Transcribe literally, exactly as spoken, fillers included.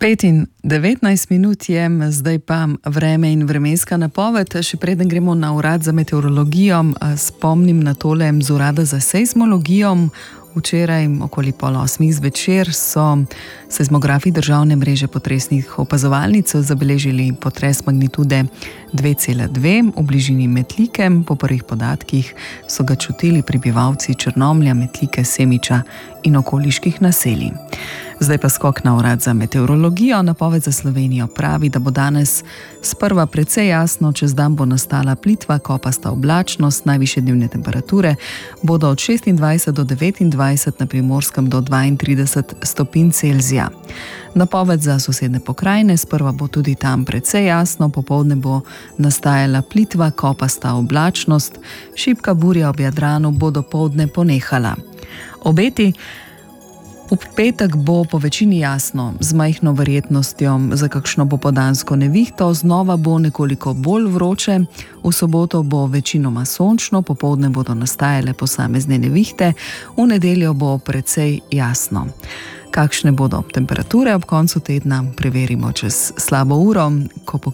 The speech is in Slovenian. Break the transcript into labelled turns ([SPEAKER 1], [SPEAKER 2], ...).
[SPEAKER 1] pet in devetnajst minut je, zdaj pa vreme in vremenska napoved. Še preden gremo na urad za meteorologijo, spomnim na tole z urada za seizmologijo. Včeraj okoli pol osmih zvečer so seizmografi državne mreže potresnih opazovalnic zabeležili potres magnitude dve cela dve v bližini Metlike. Po prvih podatkih so ga čutili prebivalci Črnomlja, Metlike, Semiča in okoliških naselij. Zdaj pa skok na urad za meteorologijo. Napoved za Slovenijo pravi, da bo danes sprva precej jasno, čez dan bo nastala plitva, kopasta oblačnost, najvišje dnevne temperature bodo od šestindvajset do devetindvajset, na Primorskem do dvaintrideset stopinj Celzija. Napoved za sosednje pokrajine, sprva bo tudi tam precej jasno, popoldne bo nastajala plitva, kopasta oblačnost, šibka burja ob Jadranu bo dopoldne ponehala. Obeti: v petek bo po večini jasno, z majhno verjetnostjo za kakšno popoldansko nevihto, znova bo nekoliko bolj vroče, v soboto bo večinoma sončno, popoldne bodo nastajale posamezne nevihte, v nedeljo bo precej jasno. Kakšne bodo temperature ob koncu tedna, preverimo čez slabo uro, ko